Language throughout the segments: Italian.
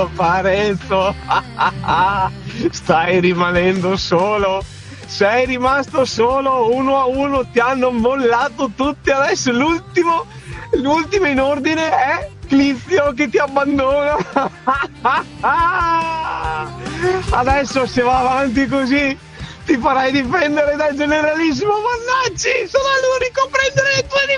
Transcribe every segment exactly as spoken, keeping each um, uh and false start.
Parenzo, Parenzo, stai rimanendo solo, sei rimasto solo, uno a uno ti hanno mollato tutti, adesso l'ultimo, l'ultimo in ordine è Clizio che ti abbandona. Adesso se va avanti così ti farai difendere dal generalissimo Vannacci, sono l'unico a prendere le tue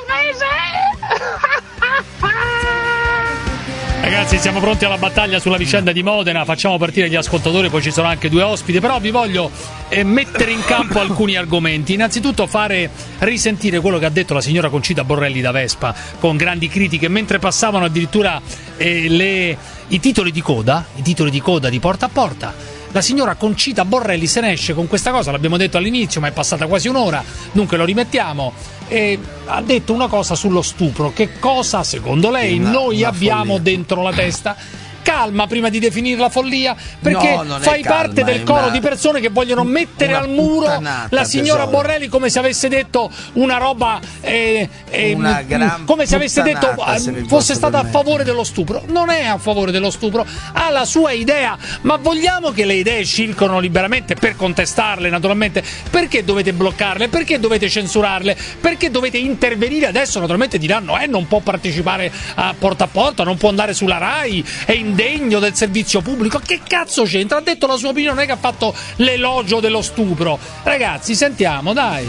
difese. Ragazzi, siamo pronti alla battaglia sulla vicenda di Modena, facciamo partire gli ascoltatori, poi ci sono anche due ospiti, però vi voglio eh, mettere in campo alcuni argomenti. Innanzitutto fare risentire quello che ha detto la signora Concita Borrelli da Vespa, con grandi critiche, mentre passavano addirittura eh, le, i titoli di coda, i titoli di coda di Porta a Porta. La signora Concita Borrelli se ne esce con questa cosa, l'abbiamo detto all'inizio, ma è passata quasi un'ora, dunque lo rimettiamo. E ha detto una cosa sullo stupro. Che cosa, secondo lei, una, noi una abbiamo follia dentro la testa? Calma prima di definire la follia, perché no, fai calma, parte del coro una, di persone che vogliono mettere al muro la signora tesoro. Borrelli come se avesse detto una roba eh, eh, una gran come se avesse detto se fosse stata a favore dello stupro. Non è a favore dello stupro, ha la sua idea, ma vogliamo che le idee circolano liberamente per contestarle, naturalmente. Perché dovete bloccarle? Perché dovete censurarle? Perché dovete intervenire? Adesso naturalmente diranno eh non può partecipare a Porta a Porta, non può andare sulla Rai, è in degno del servizio pubblico. Che cazzo c'entra? Ha detto la sua opinione, non è che ha fatto l'elogio dello stupro. Ragazzi, sentiamo, dai.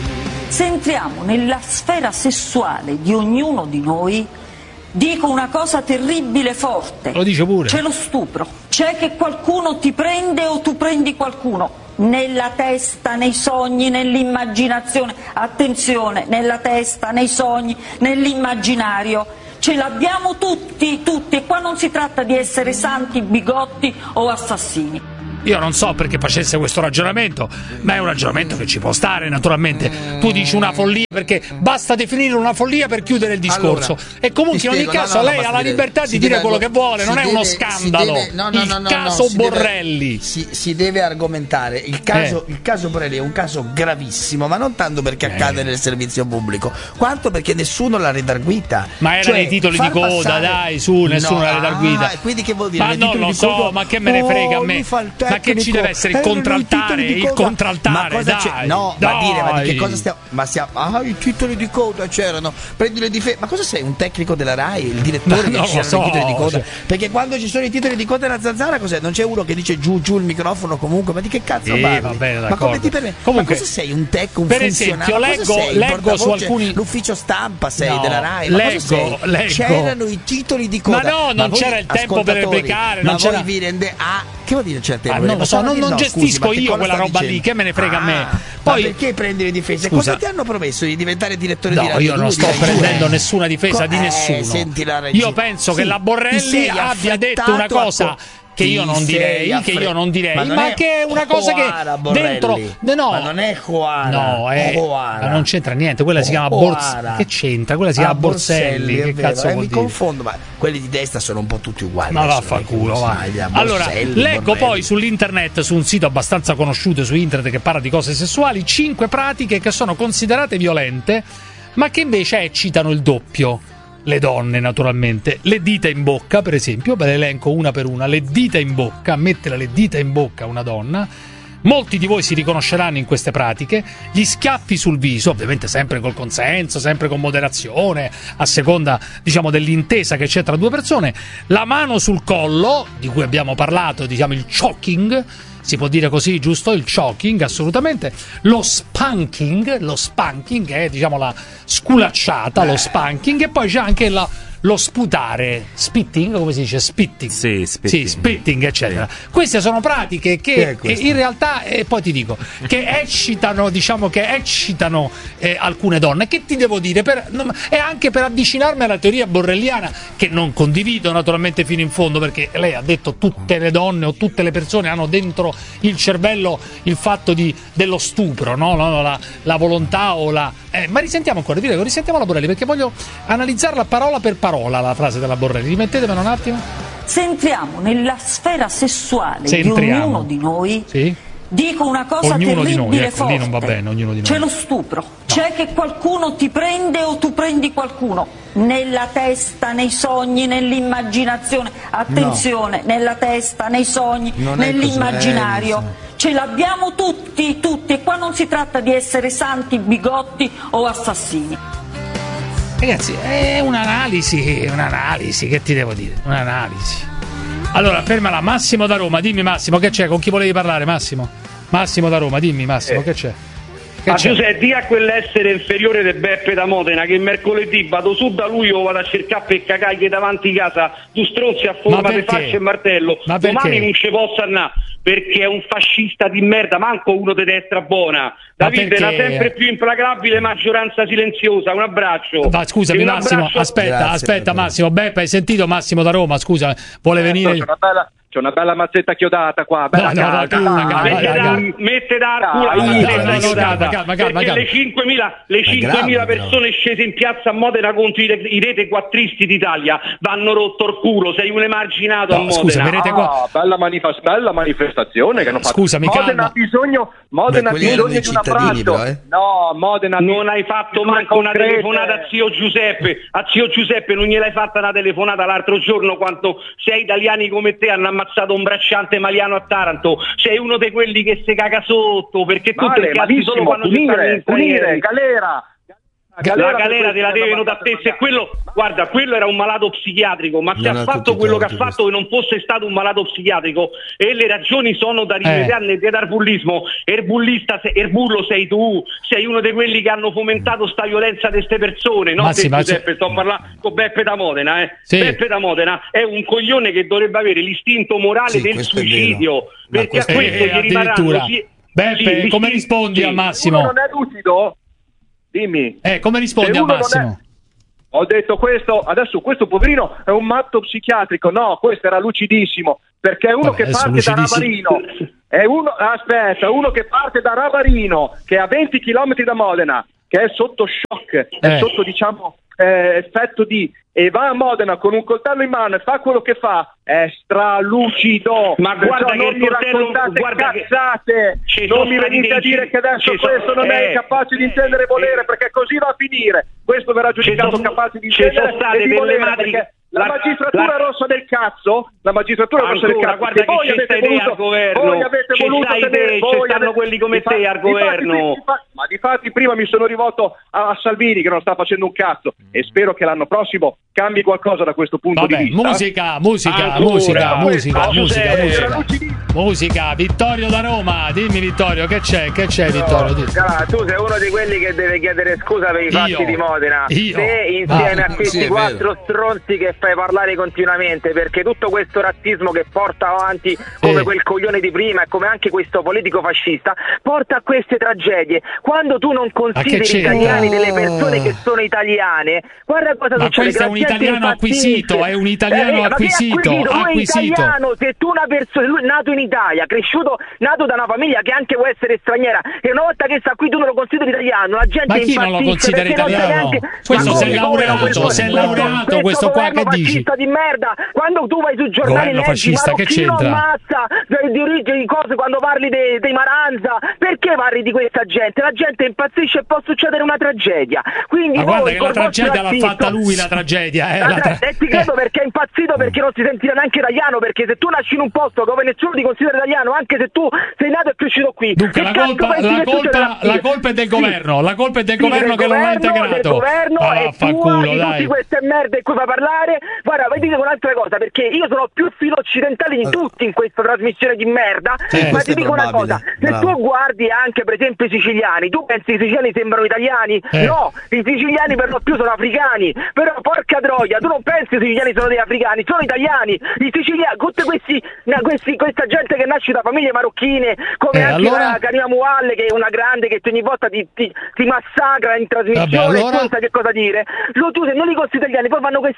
Se entriamo nella sfera sessuale di ognuno di noi, dico una cosa terribile forte. Lo dice pure. C'è lo stupro. C'è che qualcuno ti prende o tu prendi qualcuno. Nella testa, nei sogni, nell'immaginazione. Attenzione, nella testa, nei sogni, nell'immaginario. Ce l'abbiamo tutti, tutti, e qua non si tratta di essere santi, bigotti o assassini. Io non so perché facesse questo ragionamento, ma è un ragionamento che ci può stare, naturalmente. Tu dici una follia perché basta definire una follia per chiudere il discorso. Allora, e comunque in ogni caso no, no, lei ha la libertà di dire quello che vuole, non deve, è uno scandalo. Deve, no, no, il no, no, caso no, si Borrelli. Deve, si, si deve argomentare. Il caso, eh. il caso Borrelli è un caso gravissimo, ma non tanto perché eh. accade nel servizio pubblico, quanto perché nessuno l'ha redarguita. Ma erano cioè, i titoli di coda, passare... dai, su, nessuno no, l'ha redarguita. Ah, quindi che vuol dire? Ma non lo so, coda... ma che me ne frega oh, a me? Ma che ci deve essere il contraltare? Il contraltare, ma cosa dai, c'è? No, dai. ma dire, ma di che cosa stiamo? Ma stiamo. Ah, i titoli di coda c'erano. Prendi le difese. Ma cosa sei? Un tecnico della Rai? Il direttore che c'erano so, i titoli di coda? Cioè... Perché quando ci sono i titoli di coda della zanzara, cos'è? Non c'è uno che dice giù giù il microfono comunque. Ma di che cazzo sì, parli? Va bene, ma come ti permetti? Comunque, ma cosa sei? Un tech, un per funzionario? esempio, leggo, leggo su alcuni. L'ufficio stampa sei no, della Rai? Ma leggo, sei? leggo. C'erano i titoli di coda. Ma no, non ma c'era il tempo per replicare. Ma non c'era... voi vi rende. Ah, che vuol dire c'è tempo? Ah, non lo so, non, non no, gestisco scusi, io quella roba dicendo? Lì, che me ne frega ah, a me. Poi ma perché prendi le difese? Scusa. Cosa ti hanno promesso di diventare direttore no, di Radio? No, io non sto prendendo nessuna difesa Co- di nessuno. Eh, senti la io penso sì, che la Borrelli abbia detto una cosa che io non direi, che io non direi, ma, non ma è che è una cosa Juara, che Borrelli. dentro no, ma non è Juara, no, è, ma non c'entra niente, quella si chiama Borselli. Che c'entra? Quella si chiama ah, Borselli, Borselli, che vero, cazzo eh, vuol mi dire? confondo, ma quelli di destra sono un po' tutti uguali. Ma vaffanculo, va. Allora, Borselli, leggo Borrelli. poi sull'internet, su un sito abbastanza conosciuto su internet che parla di cose sessuali, cinque pratiche che sono considerate violente, ma che invece eccitano il doppio. Le donne, naturalmente. Le dita in bocca, per esempio, ve le elenco una per una. Le dita in bocca, mettere le dita in bocca a una donna. Molti di voi si riconosceranno in queste pratiche. Gli schiaffi sul viso, ovviamente sempre col consenso, sempre con moderazione, a seconda, diciamo, dell'intesa che c'è tra due persone. La mano sul collo, di cui abbiamo parlato, diciamo il choking, si può dire così, giusto? Il choking, assolutamente. Lo spanking, lo spanking è, diciamo, la sculacciata, lo spanking, e poi c'è anche la, lo sputare, spitting, come si dice? Spitting. Sì, spitting. Sì, spitting, eccetera. Queste sono pratiche che, che in realtà, e eh, poi ti dico, che eccitano, diciamo che eccitano eh, alcune donne. Che ti devo dire? Per, no, e anche per avvicinarmi alla teoria borrelliana, che non condivido naturalmente fino in fondo, perché lei ha detto tutte le donne o tutte le persone hanno dentro il cervello il fatto di, dello stupro, no? no, no la, la volontà o la... Eh, ma risentiamo ancora, direi, risentiamo la Borrelli, perché voglio analizzarla parola per parola, la frase della Borrelli. Rimettetemela un attimo. Se entriamo nella sfera sessuale Se di entriamo. ognuno di noi, sì? Dico una cosa ognuno terribile, di noi, ecco, forte. lì non va bene, ognuno di noi. C'è lo stupro, no. C'è che qualcuno ti prende o tu prendi qualcuno, nella testa, nei sogni, nell'immaginazione, attenzione, no. Nella testa, nei sogni, non nell'immaginario, ce l'abbiamo tutti, tutti, e qua non si tratta di essere santi, bigotti o assassini. Ragazzi, è un'analisi, un'analisi, che ti devo dire, un'analisi. Allora, fermala, Massimo da Roma, dimmi Massimo, che c'è? Con chi volevi parlare, Massimo? Massimo da Roma, dimmi Massimo, eh. che c'è? Che Ma c'è? Giuseppe, di a quell'essere inferiore del Beppe da Modena che mercoledì vado su da lui o vado a cercare per cagaglie davanti casa, tu stronzi a forma di fascia e martello, Ma domani non ci posso andare perché è un fascista di merda, manco uno di destra buona. Davide, una sempre più implacabile maggioranza silenziosa, un abbraccio. Ma scusami un Massimo, abbraccio... aspetta, Grazie, aspetta per Massimo, Beppe, hai sentito Massimo da Roma, scusa, vuole certo, venire... C'è una bella... C'è una bella mazzetta chiodata qua, bella no, no, calda, calma, calma, Mette calma, da, calma. mette da culo calma, alla calma, mazzetta calma, chiodata, calma, calma, perché calma. le cinquemila, le cinquemila persone scese in piazza a Modena contro i, i rete quattristi d'Italia vanno rotto il culo, sei un emarginato No, a Modena. scusa, rete qua... Ah, bella, manifest- bella manifestazione che hanno fatto. Scusami, Modena calma. ha bisogno, Modena Beh, ha quelli erano bisogno i di un cittadini, abbraccio. però, eh. No, Modena Non hai fatto manco una concrete. telefonata a zio Giuseppe, a zio Giuseppe non gliel'hai fatta una telefonata l'altro giorno quando sei italiani come te hanno ammazzato un bracciante maliano a Taranto, sei uno di quelli che si caga sotto perché tu Vale, te cazzi solo quando ci stanno punire, gli punire, stranieri. galera. La galera te la deve venuta a te, se quello, guarda, quello era un malato psichiatrico, ma se Non ha ha fatto tutti quello che ha torti fatto che non fosse stato un malato psichiatrico e le ragioni sono da rimediare Eh. nel bullismo, erbullista, se- erbullo sei tu, sei uno di quelli che hanno fomentato sta violenza di queste persone, no? Ma sì, te, ma Giuseppe, c'è- sto parlando con Beppe da Modena, eh. Sì. Beppe da Modena è un coglione che dovrebbe avere l'istinto morale Sì, del questo è vero. suicidio, Ma perché a questo è questo vero. gli rimarranno Addirittura. sì- Beppe, sì, come sì, rispondi sì. a Uno Massimo? non è lucido? Dimmi. Eh, come rispondi Se a uno non Massimo? Ho detto questo, adesso questo poverino è un matto psichiatrico, no, questo era lucidissimo, perché è uno Vabbè, che adesso parte da lucidissimo. Ravarino, è uno, aspetta, uno che parte da Ravarino, che è a venti chilometri da Modena, che è sotto shock, è Eh. sotto, diciamo, eh, effetto di, e va a Modena con un coltello in mano e fa quello che fa, è stralucido. Ma Perciò guarda che non il mi coltello- raccontate guarda che- cazzate, ci non sono mi stati venite a dei- dire che adesso ci sono- questo non è eh, capace di eh, intendere e volere, eh, perché così va a finire. Questo verrà giudicato sono- capace di ci intendere sono state e di delle volere, madri- perché la, la- magistratura la- rossa del cazzo, la magistratura rossa del Ancora, cazzo, guarda che che voi c'è avete sta idea voluto, al governo, voi avete c'è voluto stai tenere, te, voi ci stanno avete- quelli come difatti- te al difatti- governo. difatti- ma difatti prima mi sono rivolto a, a Salvini che non sta facendo un cazzo e spero che l'anno prossimo cambi qualcosa da questo punto Vabbè, di vista. musica, musica, Ancora, musica, musica, questo, musica, Giuseppe, musica. era lucidissimo. Musica, Vittorio da Roma, dimmi Vittorio, che c'è? Che c'è Vittorio? Dimmi. Allora, tu sei uno di quelli che deve chiedere scusa per i fatti Io? di Modena. Io? Te insieme Ah, a questi sì, è quattro vero. stronzi che fai parlare continuamente, perché tutto questo razzismo che porta avanti come Eh. quel coglione di prima e come anche questo politico fascista porta a queste tragedie. Quando tu non consideri c'entra? italiani delle persone che sono italiane, guarda cosa Ma succede. questo è La un gente italiano impazzisce. acquisito, è un italiano ma che acquisito, Lui è acquisito. italiano, se tu una persona, lui è nato in Italia, cresciuto, nato da una famiglia che anche può essere straniera, e una volta che sta qui tu non lo consideri italiano, la gente Ma chi non lo impazzisce considera perché non sa italiano? neanche- Questo Ma si è come, laureato, come, si è questo- laureato, questo qua, governo che dici? fascista di merda, quando tu vai sui giornali Governo leggi fascista, che Marocchino c'entra? ammazza eh, di origini di cose, quando parli dei, dei Maranza, perché parli di questa gente? La gente impazzisce e può succedere una tragedia. Quindi Ma guarda voi, che col la tragedia vostro l'ha razzismo- fatta lui, la tragedia, eh, La la tra- tra- e ti credo perché è impazzito, perché non si sentirà neanche italiano, perché se tu nasci in un posto dove nessuno ti considera italiano, anche se tu sei nato e cresciuto qui, Dunque che la cazzo colpa, pensi la, che colpa, succederà? la colpa è del Sì. governo, la colpa è del Sì, governo del che non l'ha governo, integrato. del governo Ah, è tua, vaffanculo, di dai. tutti queste merde di cui fa parlare. Guarda, vai dire un'altra cosa, perché io sono più filo occidentale di tutti in questa trasmissione di merda, Sì, ma questo ti è dico una probabile. cosa, se Bravo. tu guardi anche per esempio i siciliani, tu pensi che i siciliani sembrano italiani? Eh. No, i siciliani per lo più sono africani, però porca troia, tu non pensi che i siciliani sono degli africani, sono italiani, i siciliani, tutti questi, na- questi questa gente che nasce da famiglie marocchine, come Eh, anche allora? la Karima Mualle, che è una grande che ogni volta ti, ti, ti massacra in trasmissione. Vabbè, allora? E tu non sai che cosa dire. Lo, tu se non li consideri italiani poi fanno queste cose,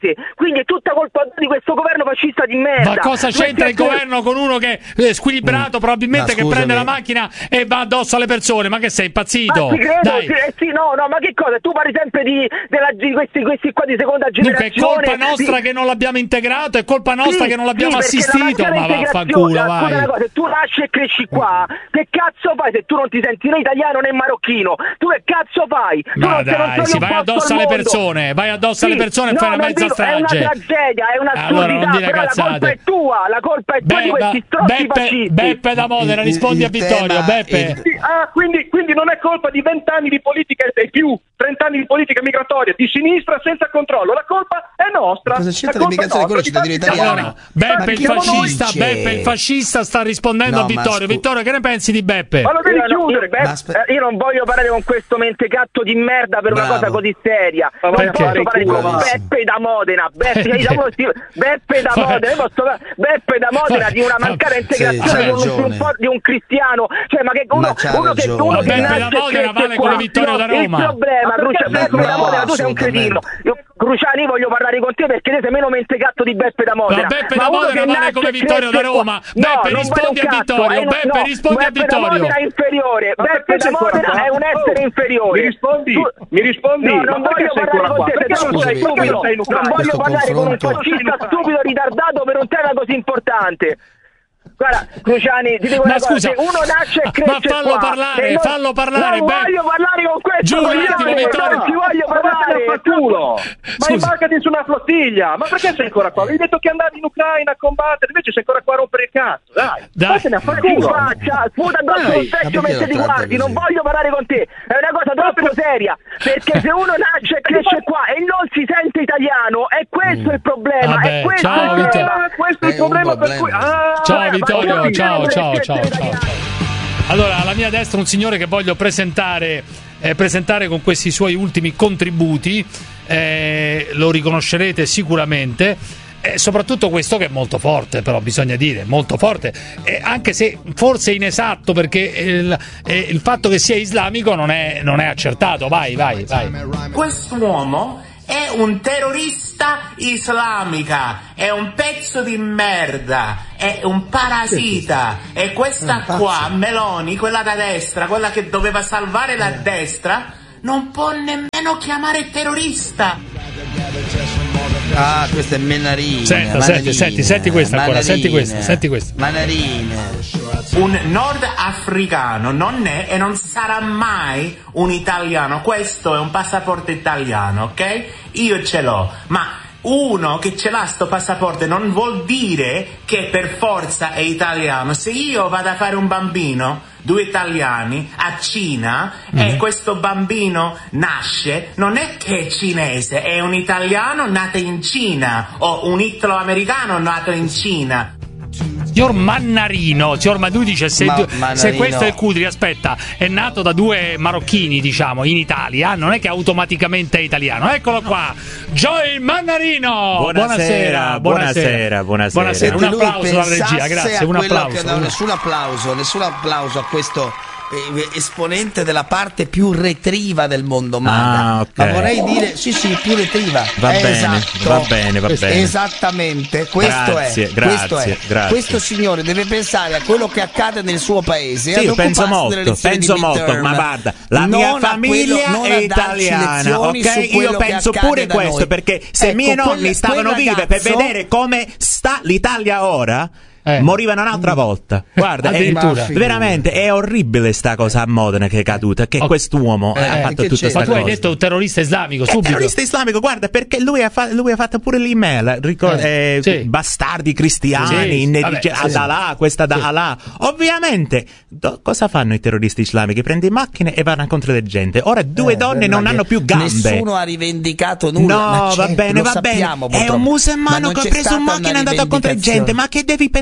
niente. Quindi è tutta colpa di questo governo fascista di merda. Ma cosa c'entra il governo con uno che è squilibrato, mm. probabilmente, no, che prende la macchina e va addosso alle persone? Ma che sei impazzito? Ma sì, credo, Dai. Sì, eh, sì, no, no, ma che cosa? Tu parli sempre di, della, di questi, questi qua di seconda generazione. Dunque è colpa nostra di... che non l'abbiamo integrato, è colpa nostra sì, che non l'abbiamo sì, assistito. Ma vaffanculo, vai. Scusa una cosa, se tu nasci e cresci qua, che cazzo fai se tu non ti senti né italiano né marocchino? Tu che cazzo fai? Tu Ma non, dai, non si vai addosso alle persone, vai addosso alle persone e fai una mezza strage. È una tragedia, è una allora, non dire però cazzate. la colpa è tua, la colpa è tua Be- di questi strozzi Beppe, fascisti. Beppe da Modena, rispondi il, a Vittorio, tema, Beppe. Il... Sì, ah, quindi, quindi non è colpa di vent'anni di politica e più, trent'anni di politica migratoria, di sinistra senza controllo, la colpa è nostra. Cosa c'entra l'immigrazione? Quello cittadino italiano. Allora, Beppe il fascista, dice? Beppe il fascista sta rispondendo No, a Vittorio. scu- Vittorio, che ne pensi di Beppe? Ma lo devi Io no, chiudere, io- Beppe. aspe- Eh, io non voglio parlare con questo mentecatto di merda per Bravo. una cosa così seria. Ma Non perché? posso parlare con Bravissimo. Beppe da Modena. Beppe, Perché? da Modena, Beppe da Vabbè. Modena. Io posso parlare- Beppe da Modena di una mancata Sì, integrazione c'ha con un, ragione. un po' di un cristiano. Cioè, ma che uno, Ma c'ha uno che ragione. uno Ma che Beppe nasce da e Modena cresce vale qua. come Vittorio da Roma. Il problema, Ma Crucia, perché Beppe no, da Modena, tu sei un assolutamente. cretino. Io, Cruciani, voglio parlare con te perché te sei meno mentecatto di Beppe da Modena. Ma Beppe Ma da uno Modena che vale nasce come e Vittorio cresce da Roma. qua. Beppe, No, non vale rispondi un a cazzo, Vittorio. eh, no, Beppe, no, rispondi a Beppe da Vittorio. Modena è inferiore. Ma Beppe perché da sei ancora Modena qua? è un essere Oh, inferiore. Mi rispondi, Tu- mi rispondi. No, non Ma perché voglio sei parlare ancora con qua? te, Perché sei non troppo sei, perché stupido. non sei in Non Ucraina? voglio Questo parlare con un confronto. fascista stupido ritardato per un tema così importante. Guarda, Cruciani, ti dico Ma una cosa, scusa, se uno nasce e ma cresce fallo qua, parlare, e non- fallo parlare, non Be- voglio parlare con questo Giù un coglione, attimo, Vittorio. non ci voglio Ma vattene parlare, a far culo. Ma Scusi. imbarcati su una flottiglia. Ma perché sei ancora qua? Avevi detto che andavi in Ucraina a combattere, invece sei ancora qua a rompere il cazzo. Dai, Dai. vattene a far Che culo. faccia, sputa addosso Dai, un ma secchio perché mentre lo ti tratta guardi, così? non voglio parlare con te, è una cosa troppo seria, perché se uno nasce e cresce qua e non si sente italiano, è questo il problema, Vabbè, è questo ciao, il Vittorio. problema. Ah, questo è il È un problema per problema. cui... Ah, Ciao, vabbè, Vittorio, ma- ciao, ciao, ciao, ciao. italiano. Allora, alla mia destra un signore che voglio presentare, eh, presentare con questi suoi ultimi contributi, eh, lo riconoscerete sicuramente. E soprattutto questo che è molto forte, però bisogna dire, molto forte, eh, anche se forse inesatto, perché il, eh, il fatto che sia islamico non è, non è accertato. Vai, vai, vai. Quest'uomo è un terrorista islamica, è un pezzo di merda, è un parasita. E questa qua, Meloni, quella da destra, quella che doveva salvare la destra, non può nemmeno chiamare terrorista. Ah, questa è Menarine. Senta, Manarine, senti, senti, senti questa ancora, Manarine, senti questa, senti questa. Manarine. Un nordafricano non è e non sarà mai un italiano. Questo è un passaporto italiano, ok? Io ce l'ho, ma uno che ce l'ha sto passaporto non vuol dire che per forza è italiano. Se io vado a fare un bambino, due italiani, a Cina, mm. e questo bambino nasce, non è che è cinese, è un italiano nato in Cina o un italo-americano nato in Cina. Signor Mannarino, signor Madui dice se, Ma- du- Mannarino. se questo è il Cutri, aspetta, è nato da due marocchini, diciamo, in Italia, non è che automaticamente è italiano. Eccolo qua, Joy Mannarino. Buonasera, buonasera, buonasera. Buonasera, un Che lui applauso alla pensasse regia, grazie, a un quello applauso. che- no, nessun applauso, nessun applauso a questo eh, esponente della parte più retriva del mondo, Maga. Ah, ok. Ma vorrei dire, sì, sì, più retriva. Va bene, Esatto. va bene, va Questo- bene. Esattamente, questo Grazie, è. grazie, questo è. grazie. Questo signore deve pensare a quello che accade nel suo paese. Sì, ad io penso occuparsi molto, delle elezioni penso di molto, midterm. ma guarda, la Non mia a famiglia quello- non è a darci italiana, lezioni su ok? quello Io che penso accade pure da questo, noi. perché se Ecco, miei nonni quel- stavano quel vive per ragazzo- vedere come sta l'Italia ora, Eh. morivano un'altra volta. Guarda, è, Addirittura. veramente è orribile sta cosa a Modena che è caduta, che Oh. quest'uomo Eh, ha fatto che tutta c'è? sta Ma tu cosa. hai detto un terrorista islamico, È subito. terrorista islamico, guarda, perché lui ha, fa- lui ha fatto pure l'email, ricor- Eh, eh, sì. bastardi cristiani, Sì, ne vabbè, dice sì. ad Allah, questa da Sì. Allah. Ovviamente, do- cosa fanno i terroristi islamici? Prendono in macchine e vanno contro le gente. Ora due Eh, donne ma non che hanno più gambe. Nessuno ha rivendicato nulla. No, ma va certo, bene, lo va sappiamo, bene. È purtroppo. un Ma musulmano non che ha c'è preso in stata macchina e è una andato contro gente. rivendicazione. Ma che devi pensare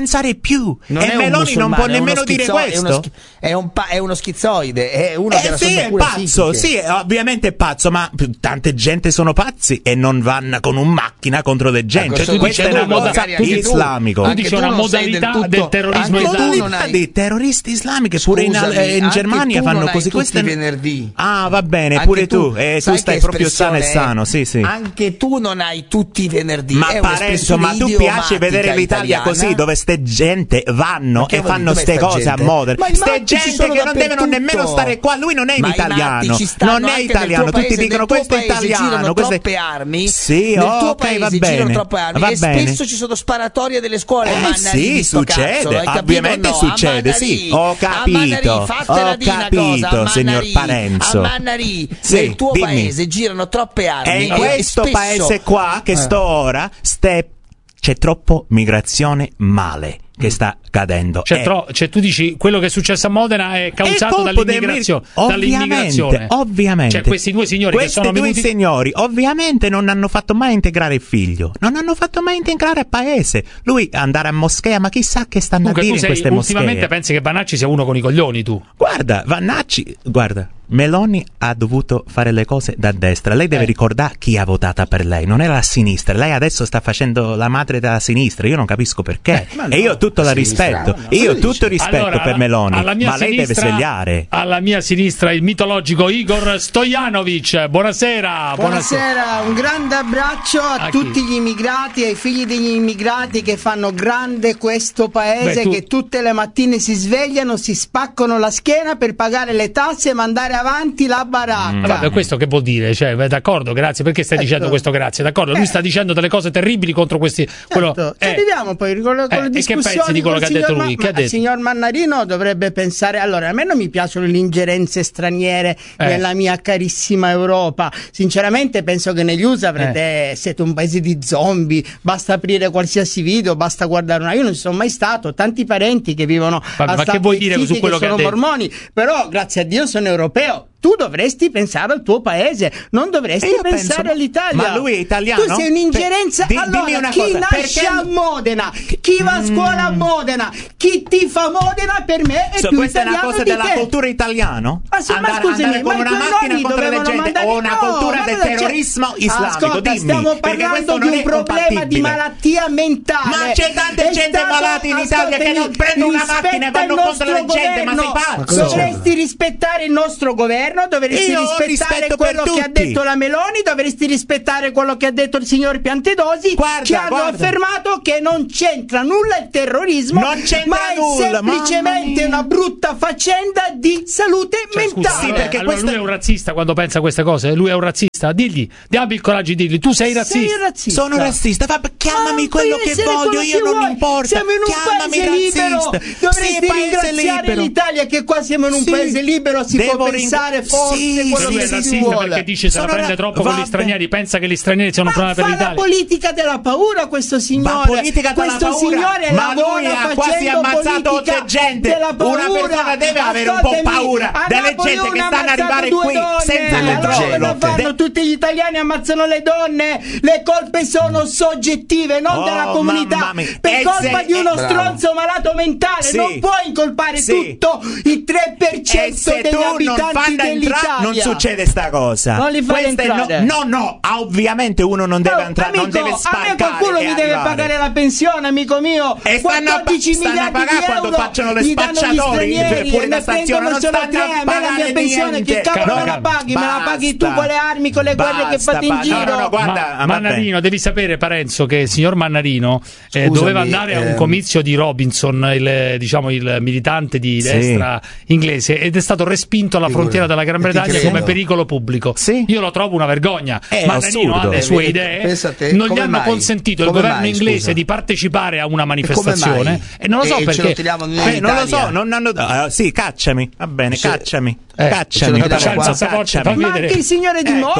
pensare più. Non e è Meloni non può nemmeno dire schizzo- questo. È uno, schi- è, un pa- è uno schizzoide, è uno Eh che ha sì, è pazzo, sì, ovviamente è pazzo, ma tante gente sono pazzi e non vanno con una macchina contro le gente. Ecco, Questa è una moda islamico. Tu dici una modalità del, del terrorismo anche islamico. tu non hai- Dei terroristi islamiche pure in, Scusami, eh, in anche Germania tu fanno non hai così. tutti Questa i venerdì. Ah, va bene, Anche pure tu, eh, tu sai stai che proprio sano e espressione è? sano, sì, sì. Anche tu non hai tutti i venerdì. Ma è Parenzo, un'espressione ma tu piace idiomatica vedere l'Italia italiana. così, dove ste gente vanno Ma che e vuol fanno dire, ste dov'è sta cose gente? a moda. Ma i Ste matti ci gente sono che non devono dappertutto. nemmeno stare qua. Lui non è un Ma i italiano, matti ci stanno non è anche nel italiano. tuo Tutti paese, dicono nel tuo questo è paese italiano. girano questo è- troppe armi. Sì, nel ok, tuo va paese bene. girano troppe armi Va e bene. spesso ci sono sparatorie delle scuole. Eh Mannarì sì, di sto succede, cazzo, hai capito ovviamente o no? succede, A sì, Mannarì, ho a capito, Mannarì, fatela ho dire una capito, cosa, a signor Mannarì, Parenzo. a Mannarì, Sì, nel tuo dimmi. paese girano troppe armi. E in e questo spesso- paese qua che Eh. sto ora ste- c'è troppo migrazione male che sta cadendo. Cioè, Eh, tro- cioè, tu dici quello che è successo a Modena è causato colpo del dall'immigrazione, mir- dall'immigrazione. Ovviamente, ovviamente. Cioè, questi due signori Questi che sono due venuti signori ovviamente non hanno fatto mai integrare il figlio, non hanno fatto mai integrare il paese. Lui andare a moschea, ma chissà che stanno Comunque, a tu dire in sei, queste ultimamente moschee. pensi che Banacci sia uno con i coglioni, tu? Guarda, Vannacci, guarda, Meloni ha dovuto fare le cose da destra. Lei deve Eh. ricordare chi ha votata per lei, non era la sinistra. Lei adesso sta facendo la madre della sinistra. Io non capisco perché. Eh, ma e io tutto la sinistra, rispetto. no, io cosa tutto dici? rispetto Allora, per alla- Meloni, alla mia ma lei deve sinistra- svegliare. Alla mia sinistra il mitologico Igor Stojanovic. Buonasera. Buonasera, un grande abbraccio a, A chi? tutti gli immigrati, ai figli degli immigrati che fanno grande questo paese, Beh, tu- che tutte le mattine si svegliano, si spaccano la schiena per pagare le tasse e mandare avanti la baracca. Ah, vabbè, questo che vuol dire? Cioè, beh, d'accordo, grazie. Perché stai Ecco. dicendo questo grazie? D'accordo, lui Eh. sta dicendo delle cose terribili contro questi. Quello, Certo, ci eh, arriviamo poi con, le- con Eh, le e che discussioni. pensi di quello col che ha detto signor lui? Ma- Che ha ma detto? Il signor Mannarino dovrebbe pensare. Allora, a me non mi piacciono le ingerenze straniere Eh. nella mia carissima Europa. Sinceramente, penso che negli U S A avrete, siete un paese di zombie. Basta aprire qualsiasi video, basta guardare una. Io non ci sono mai stato. Ho tanti parenti che vivono Vabbè, a ma che Stati vuoi dire Zitti, su quello che sono ha detto? mormoni. Però, grazie a Dio, sono europeo. Tu dovresti pensare al tuo paese, non dovresti E io pensare penso- all'Italia. ma lui è italiano? Tu sei un'ingerenza. Per- di- allora, dimmi una chi cosa, nasce perché- a Modena, chi va a scuola a Modena, chi tifa Modena, per me è So, più questa è una italiano cosa di della te. cultura italiana? Ma sì, ma andare, scusami, andare con ma i una tuoi macchina nonni contro le dovevano gente mandare- o una no, cultura ma del cosa c'è? terrorismo islamico? Ascolta, Dimmi, stiamo perché parlando questo di non un è problema di compatibile. malattia mentale. Ma c'è tanta È gente stato- malata in Italia che non ascoltami, prendono una macchina e vanno rispetta il contro le nostro gente, ma sei governo. pazzo? Dovresti rispettare il nostro governo, dovresti Io ho rispettare rispetto quello per che ha tutti. detto la Meloni, dovresti rispettare quello che ha detto il signor Piantedosi, Guarda, che hanno guarda. affermato che non c'entra nulla il terrorismo, Non c'entra ma è nulla, mamma semplicemente mia. una brutta faccenda di salute Cioè, scusa, mentale. allora, perché allora questo- lui è un razzista quando pensa a queste cose. Lui è un razzista. Digli, abbi il coraggio di dirgli, tu sei razzista. Sei razzista. Sono razzista, va, chiamami Ma quello puoi che essere voglio, quello io che non vuoi. mi importa. Siamo in un Chiamami paese libero. razzista. Dovresti Sì, paese ringraziare libero. l'Italia che qua siamo in un Sì. paese libero, si Devo può ring- pensare forse Sì, quello Però lui che è si razzista vuole. perché dice se la Sono prende ra- troppo con gli vabbè. stranieri, pensa che gli stranieri siano un Ma problema per fa la l'Italia. politica della paura questo signore. Ma politica della questo paura? signore Ma lui lavora ha quasi facendo ammazzato politica otto gente. della Una paura. persona deve avere un po' Ascoltami, paura a delle Napoli gente che uno ha stanno ad ammazzato arrivare due qui donne. senza Allora controllo. cosa fanno? De- Tutti gli italiani ammazzano le donne. Le colpe sono soggettive, non Oh, della comunità. mamma mia. Per E colpa se- di uno eh, stronzo malato mentale. Sì. Non puoi incolpare Sì. tutto il tre per E cento se degli tu non abitanti fanno entrare dell'Italia. non succede sta cosa. Non li fai Questa è entrare. No, no, no, ah, ovviamente uno non deve Oh, entrare, non amico, deve a me sparcare qualcuno e mi deve arrivare. pagare la pensione, amico mio. E stanno a, quattordici stanno a miliardi pagare di quando euro facciano le gli danno gli spacciatori stranieri fuori e da ne stazione, prendono non solo stanno tre. a A me la mia pagare pensione niente. che cavolo No, me la paghi? Me la paghi tu basta. con le armi, con le guerre che Basta, fate in basta. giro. No, no, no, guarda, Ma- ah, Mannarino, devi sapere, Parenzo, che il signor Mannarino eh, Scusami, doveva andare a un ehm, comizio di Robinson, il, diciamo il militante di Sì. destra inglese, ed è stato respinto alla frontiera della Gran E ti Bretagna credo. come pericolo pubblico. Sì. Io lo trovo una vergogna. È Mannarino assurdo. ha le sue Eh, idee, pensa a te, non gli come hanno mai? consentito il Come governo mai, inglese scusa? di partecipare a una E come manifestazione mai? e non lo so E- e ce perché. lo tiriamo noi Eh, in non lo Italia. so, non hanno ah, sì, cacciami. Va bene, Se- cacciami. Eh, cacciami. ce lo tiriamo Parenzo, qua. Passaporti, cacciami. fammi Ma vedere. anche il signore di Ecco. Modena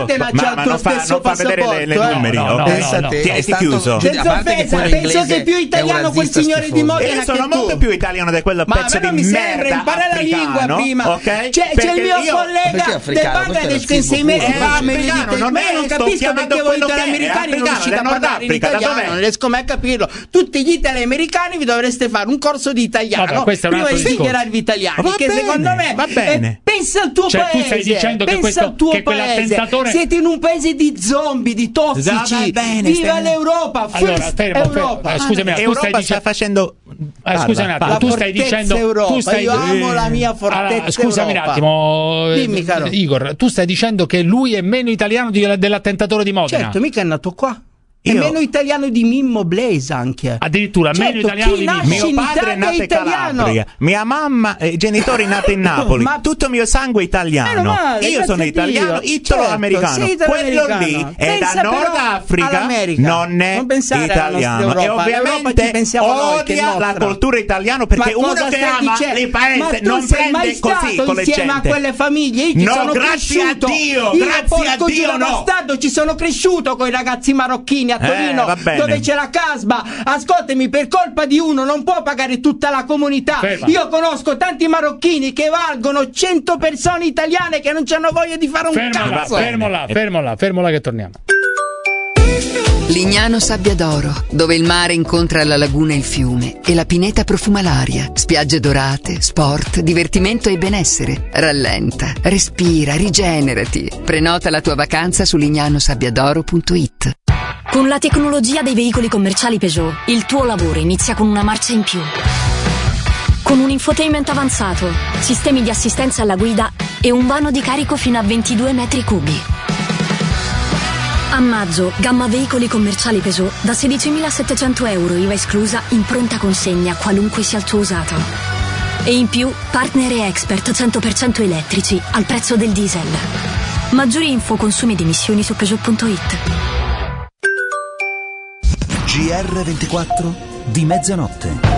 Modena ma, c'ha ma il tuo non fa, stesso non fa vedere le, le passaporto, eh. numeri, No, no, ok? no, Pensa no, te, no. Tieniti è stato- chiuso. Cioè, a Senza parte che offesa, quello penso inglese che più è un italiano quel razzista signore di schifoso. Modena Io sono che molto tu. più italiano di quello Ma a pezzo me di non mi merda sembra, impara la africano, lingua prima. ok? C'è, c'è Perché il mio io- collega Perché del africano? Bangladesh Questo che in sei mesi È fa me li africano, dice, non ma è, io non sto capisco chiamando perché voi quello che è, italiani non africano, riuscite a del Nord parlare in Africa, da italiano, dov'è? non riesco mai a capirlo. Tutti gli italiani vi dovreste fare un corso di italiano Vabbè, questo è un prima altro di discorso. dichiararvi italiani, Va che bene, secondo me va bene. eh, pensa al tuo Cioè, tu paese, stai dicendo che pensa questo- al tuo che paese. quell'attentatore- Siete in un paese di zombie, di tossici. Va bene, Viva stai- l'Europa, Allora, first fermo, fermo. Europa. Eh, scusami, tu stai Europa sta dicendo facendo Ah, scusa un attimo, La tu stai fortezza dicendo Europa, tu stai io amo la mia fortezza Allora, scusami Europa. un attimo, eh, Dimmi, caro. Igor, tu stai dicendo che lui è meno italiano di- dell'attentatore di Modena? Certo, mica è nato qua. È Io- meno italiano di Mimmo Blaze anche. Addirittura Certo, meno italiano chi di nasce Mimmo. Mio in padre è Italia nato in italiano. Calabria, mia mamma e i genitori nati in Napoli, Ma- tutto mio sangue è italiano. Meno male, Io grazie sono a italiano, Dio. italo-americano. Certo, sei Quello italo-americano. lì è da Pensa Nord però Africa, all'America. non è Non pensare alla nostra italiano. Europa. E L'Europa ci ovviamente pensiamo noi, che è odia la nostra. cultura italiana perché Ma uno cosa che stai ama dicendo? il Ma paese tu non sei mai prende così stato con le insieme gente. a quelle famiglie? Io ci No, sono grazie a cresciuto. Dio, Io, grazie porco a Dio, giro no. bastardo, ci sono cresciuto con i ragazzi marocchini a Eh, Torino, va bene. dove c'è la Casba. Ascoltami, per colpa di uno non può pagare tutta la comunità. Ferma. Io conosco tanti marocchini che valgono cento persone italiane che non hanno voglia di fare un Fermo là, cazzo. fermo là, fermo là, fermo là che torniamo. Lignano Sabbiadoro, dove il mare incontra la laguna e il fiume e la pineta profuma l'aria. Spiagge dorate, sport, divertimento e benessere. Rallenta, respira, rigenerati. Prenota la tua vacanza su lignanosabbiadoro punto it. Con la tecnologia dei veicoli commerciali Peugeot, il tuo lavoro inizia con una marcia in più. Con un infotainment avanzato, sistemi di assistenza alla guida e un vano di carico fino a ventidue metri cubi. A maggio, gamma veicoli commerciali Peugeot da sedicimilasettecento euro I V A esclusa in pronta consegna qualunque sia il tuo usato. E in più, partner e expert cento per cento elettrici al prezzo del diesel. Maggiori info consumi ed emissioni su Peugeot punto it. G R ventiquattro di mezzanotte.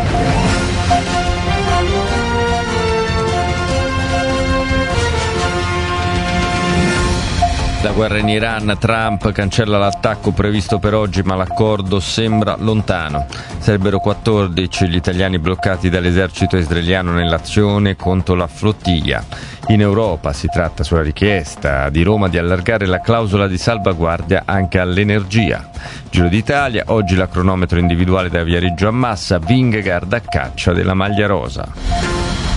La guerra in Iran, Trump cancella l'attacco previsto per oggi, ma l'accordo sembra lontano. Sarebbero quattordici gli italiani bloccati dall'esercito israeliano nell'azione contro la flottiglia. In Europa si tratta sulla richiesta di Roma di allargare la clausola di salvaguardia anche all'energia. Giro d'Italia, oggi la cronometro individuale da Viareggio a Massa, Vingegaard a caccia della maglia rosa.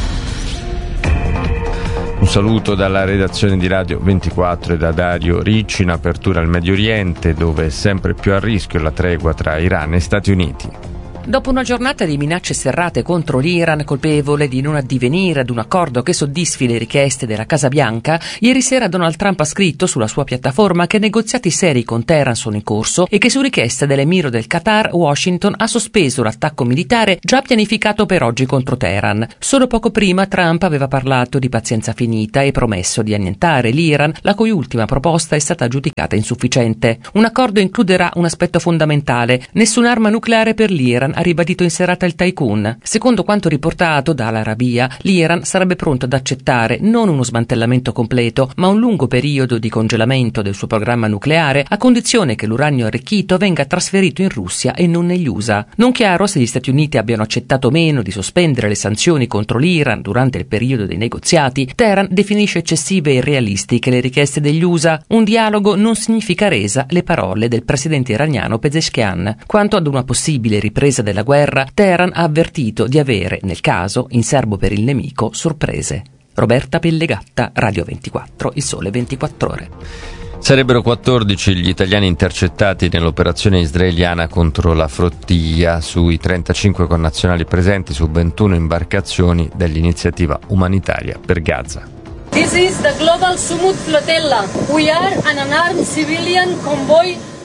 Un saluto dalla redazione di Radio ventiquattro e da Dario Ricci in apertura al Medio Oriente, dove è sempre più a rischio la tregua tra Iran e Stati Uniti. Dopo una giornata di minacce serrate contro l'Iran, colpevole di non addivenire ad un accordo che soddisfi le richieste della Casa Bianca, ieri sera Donald Trump ha scritto sulla sua piattaforma che negoziati seri con Teheran sono in corso e che su richiesta dell'emiro del Qatar, Washington ha sospeso l'attacco militare già pianificato per oggi contro Teheran. Solo poco prima Trump aveva parlato di pazienza finita e promesso di annientare l'Iran, la cui ultima proposta è stata giudicata insufficiente. Un accordo includerà un aspetto fondamentale: nessun'arma nucleare per l'Iran, ha ribadito in serata il tycoon. Secondo quanto riportato dall'Al Arabiya, l'Iran sarebbe pronto ad accettare non uno smantellamento completo, ma un lungo periodo di congelamento del suo programma nucleare, a condizione che l'uranio arricchito venga trasferito in Russia e non negli U S A. Non chiaro se gli Stati Uniti abbiano accettato o meno di sospendere le sanzioni contro l'Iran durante il periodo dei negoziati. Teheran definisce eccessive e irrealistiche le richieste degli U S A. Un dialogo non significa resa, le parole del presidente iraniano Pezeshkian. Quanto ad una possibile ripresa della guerra, Teheran ha avvertito di avere, nel caso, in serbo per il nemico, sorprese. Roberta Pellegatta, Radio ventiquattro, Il Sole ventiquattro Ore. Sarebbero quattordici gli italiani intercettati nell'operazione israeliana contro la flottiglia. Sui trentacinque connazionali presenti su ventuno imbarcazioni dell'iniziativa umanitaria per Gaza. This is the Global Sumud Flotilla. We are an unarmed civilian convoy.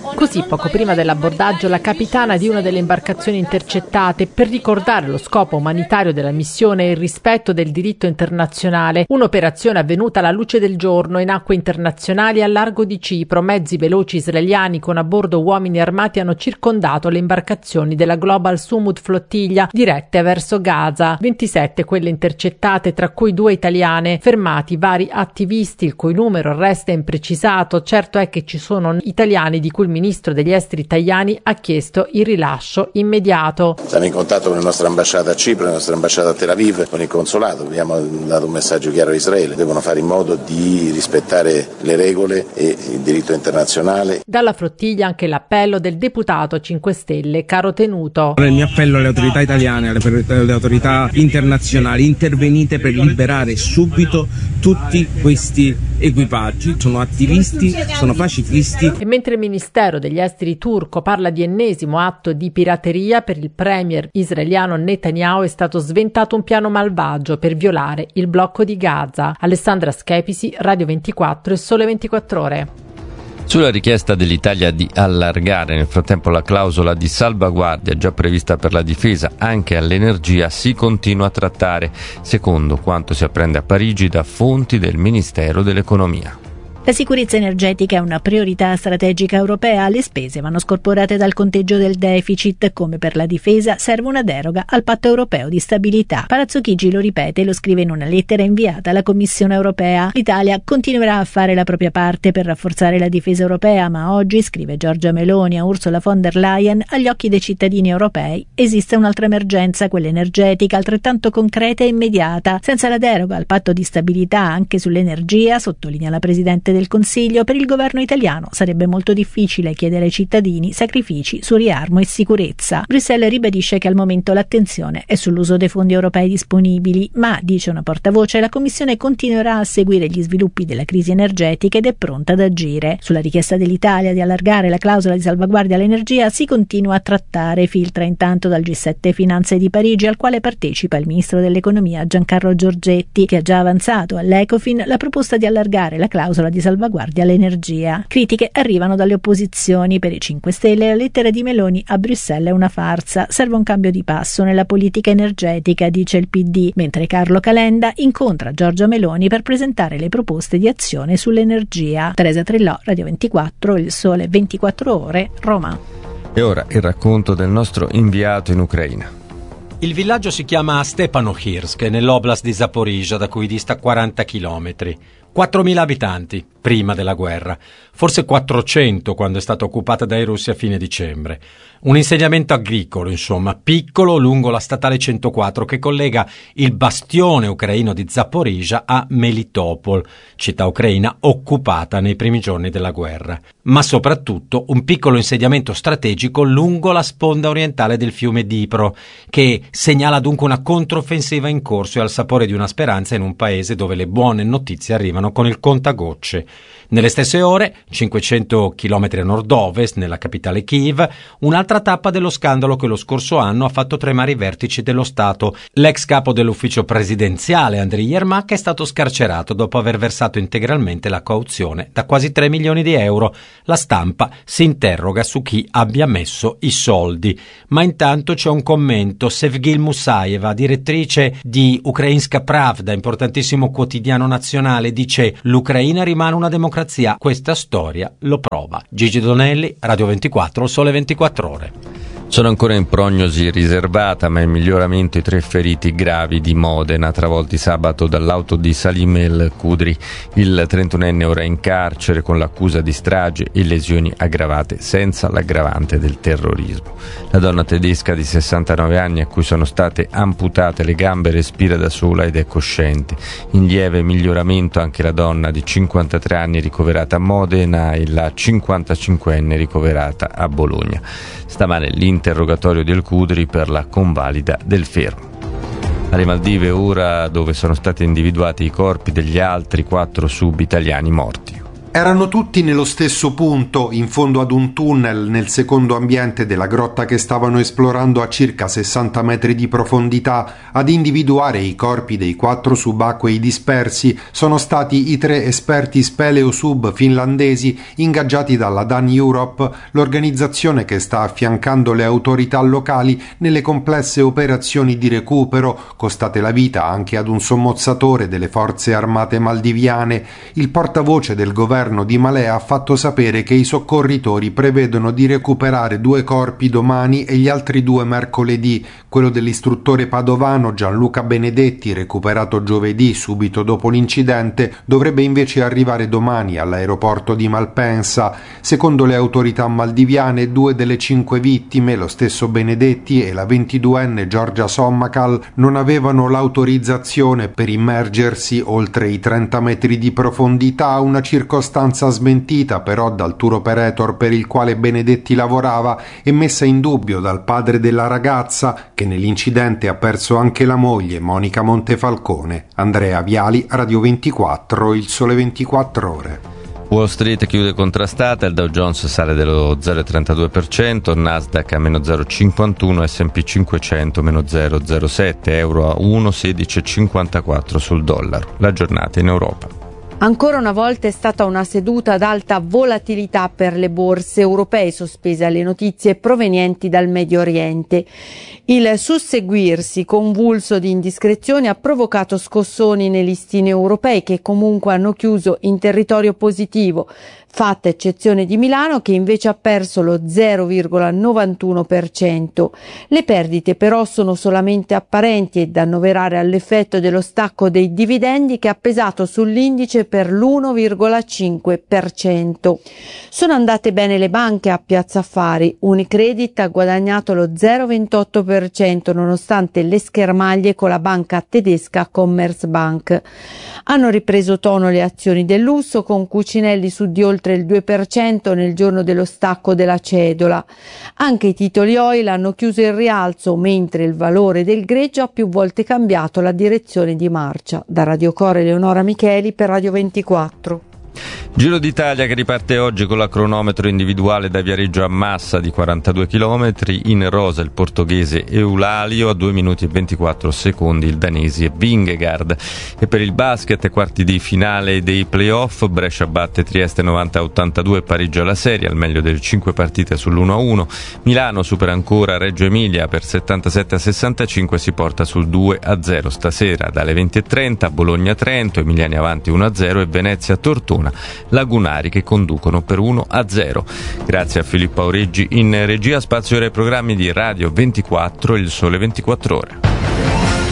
Così, poco prima dell'abbordaggio, la capitana di una delle imbarcazioni intercettate, per ricordare lo scopo umanitario della missione e il rispetto del diritto internazionale, un'operazione avvenuta alla luce del giorno in acque internazionali al largo di Cipro. Mezzi veloci israeliani con a bordo uomini armati hanno circondato le imbarcazioni della Global Sumud Flottiglia dirette verso Gaza. ventisette quelle intercettate, tra cui due italiane. Fermati vari attivisti, il cui numero resta imprecisato. Certo è che ci sono italiani di cui il ministro degli esteri Tajani ha chiesto il rilascio immediato. Siamo in contatto con la nostra ambasciata a Cipro, la nostra ambasciata a Tel Aviv, con il consolato. Abbiamo dato un messaggio chiaro a Israele: devono fare in modo di rispettare le regole e il diritto internazionale. Dalla flottiglia anche l'appello del deputato cinque Stelle Caro Tenuto. Il mio appello alle autorità italiane, alle, alle autorità internazionali: intervenite per liberare subito tutti questi equipaggi. Sono attivisti, sono pacifisti. E mentre il Ministero degli Esteri turco parla di ennesimo atto di pirateria, per il premier israeliano Netanyahu è stato sventato un piano malvagio per violare il blocco di Gaza. Alessandra Schepisi, Radio ventiquattro e Sole ventiquattro Ore. Sulla richiesta dell'Italia di allargare nel frattempo la clausola di salvaguardia già prevista per la difesa anche all'energia si continua a trattare, secondo quanto si apprende a Parigi da fonti del Ministero dell'Economia. La sicurezza energetica è una priorità strategica europea, le spese vanno scorporate dal conteggio del deficit, come per la difesa serve una deroga al patto europeo di stabilità. Palazzo Chigi lo ripete e lo scrive in una lettera inviata alla Commissione europea. L'Italia continuerà a fare la propria parte per rafforzare la difesa europea, ma oggi, scrive Giorgia Meloni a Ursula von der Leyen, agli occhi dei cittadini europei esiste un'altra emergenza, quella energetica, altrettanto concreta e immediata. Senza la deroga al patto di stabilità anche sull'energia, sottolinea la Presidente del Consiglio, per il governo italiano sarebbe molto difficile chiedere ai cittadini sacrifici su riarmo e sicurezza. Bruxelles ribadisce che al momento l'attenzione è sull'uso dei fondi europei disponibili, ma, dice una portavoce, la Commissione continuerà a seguire gli sviluppi della crisi energetica ed è pronta ad agire. Sulla richiesta dell'Italia di allargare la clausola di salvaguardia all'energia si continua a trattare, filtra intanto dal G sette Finanze di Parigi, al quale partecipa il ministro dell'Economia Giancarlo Giorgetti, che ha già avanzato all'Ecofin la proposta di allargare la clausola di salvaguardia all'energia. Critiche arrivano dalle opposizioni. Per i cinque Stelle la lettera di Meloni a Bruxelles è una farsa, serve un cambio di passo nella politica energetica, dice il P D, mentre Carlo Calenda incontra Giorgia Meloni per presentare le proposte di azione sull'energia. Teresa Trillò, Radio ventiquattro, Il Sole ventiquattro Ore, Roma. E ora il racconto del nostro inviato in Ucraina. Il villaggio si chiama Stepanohirsk, nell'oblast di Zaporizhzhia, da cui dista quaranta chilometri. quattromila abitanti, prima della guerra, forse quattrocento quando è stata occupata dai russi a fine dicembre. Un insediamento agricolo, insomma, piccolo lungo la statale centoquattro che collega il bastione ucraino di Zaporizhzhia a Melitopol, città ucraina occupata nei primi giorni della guerra. Ma soprattutto un piccolo insediamento strategico lungo la sponda orientale del fiume Dnipro, che segnala dunque una controffensiva in corso e al sapore di una speranza in un paese dove le buone notizie arrivano con il contagocce. Nelle stesse ore, cinquecento chilometri a nord-ovest, nella capitale Kiev, un'altra tappa dello scandalo che lo scorso anno ha fatto tremare i vertici dello Stato. L'ex capo dell'ufficio presidenziale, Andriy Yermak, è stato scarcerato dopo aver versato integralmente la cauzione da quasi tre milioni di euro. La stampa si interroga su chi abbia messo i soldi. Ma intanto c'è un commento. Sevgil Musaeva, direttrice di Ukrainska Pravda, importantissimo quotidiano nazionale, dice: l'Ucraina rimane una democrazia. Questa storia lo prova. Gigi Donelli, Radio ventiquattro, Sole ventiquattro Ore. Sono ancora in prognosi riservata, ma in miglioramento i tre feriti gravi di Modena, travolti sabato dall'auto di Salim El Kudri. Il trentunenne ora è in carcere con l'accusa di strage e lesioni aggravate, senza l'aggravante del terrorismo. La donna tedesca di sessantanove anni, a cui sono state amputate le gambe, respira da sola ed è cosciente. In lieve miglioramento anche la donna di cinquantatré anni ricoverata a Modena e la cinquantacinquenne ricoverata a Bologna. Stamane l'interrogatorio del Kudri per la convalida del fermo. Alle Maldive ora, dove sono stati individuati i corpi degli altri quattro sub italiani morti. Erano tutti nello stesso punto, in fondo ad un tunnel, nel secondo ambiente della grotta che stavano esplorando a circa sessanta metri di profondità. Ad individuare i corpi dei quattro subacquei dispersi sono stati i tre esperti speleosub finlandesi ingaggiati dalla Dan Europe, l'organizzazione che sta affiancando le autorità locali nelle complesse operazioni di recupero, costate la vita anche ad un sommozzatore delle forze armate maldiviane. Il portavoce del governo di Malé ha fatto sapere che i soccorritori prevedono di recuperare due corpi domani e gli altri due mercoledì. Quello dell'istruttore padovano Gianluca Benedetti, recuperato giovedì subito dopo l'incidente, dovrebbe invece arrivare domani all'aeroporto di Malpensa. Secondo le autorità maldiviane, due delle cinque vittime, lo stesso Benedetti e la ventiduenne Giorgia Sommacal, non avevano l'autorizzazione per immergersi oltre i trenta metri di profondità, una circostanza smentita però dal tour operator per il quale Benedetti lavorava e messa in dubbio dal padre della ragazza, che nell'incidente ha perso anche la moglie, Monica Montefalcone. Andrea Viali, Radio ventiquattro, Il Sole ventiquattro Ore. Wall Street chiude contrastata, il Dow Jones sale dello zero virgola trentadue per cento, Nasdaq a meno zero virgola cinquantuno, S and P cinquecento meno zero virgola zero sette, euro a uno virgola sedici cinquantaquattro sul dollaro. La giornata in Europa. Ancora una volta è stata una seduta ad alta volatilità per le borse europee, sospese alle notizie provenienti dal Medio Oriente. Il susseguirsi convulso di indiscrezioni ha provocato scossoni nei listini europei, che comunque hanno chiuso in territorio positivo, fatta eccezione di Milano, che invece ha perso lo zero virgola novantuno per cento. Le perdite però sono solamente apparenti e da annoverare all'effetto dello stacco dei dividendi, che ha pesato sull'indice per l'uno virgola cinque per cento. Sono andate bene le banche a Piazza Affari. Unicredit ha guadagnato lo zero virgola ventotto per cento nonostante le schermaglie con la banca tedesca Commerzbank. Hanno ripreso tono le azioni del lusso, con Cucinelli su di oltre il due per cento nel giorno dello stacco della cedola. Anche i titoli oil hanno chiuso il rialzo, mentre il valore del greggio ha più volte cambiato la direzione di marcia. Da Radio Core, Eleonora Micheli per Radio ventiquattro. Giro d'Italia che riparte oggi con la cronometro individuale da Viareggio a Massa di quarantadue chilometri, in rosa il portoghese Eulalio, a due minuti e ventiquattro secondi il danese Vingegaard. E per il basket, quarti di finale dei playoff, Brescia batte Trieste novanta a ottantadue, pareggia la serie al meglio delle cinque partite sull'uno a uno. Milano supera ancora Reggio Emilia per settantasette a sessantacinque, si porta sul due a zero. Stasera dalle venti e trenta Bologna Trento, Emiliani avanti uno a zero e Venezia Tortona, Lagunari che conducono per uno a zero. Grazie a Filippo Aureggi in regia. Spazio ai programmi di Radio ventiquattro, Il Sole ventiquattro Ore.